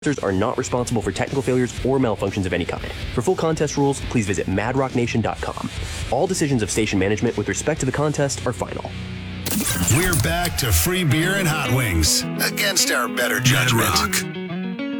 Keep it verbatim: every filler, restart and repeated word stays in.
are not responsible for technical failures or malfunctions of any kind. For full contest rules, please visit mad rock nation dot com. All decisions of station management with respect to the contest are final. We're back to free beer and hot wings against our better judgment.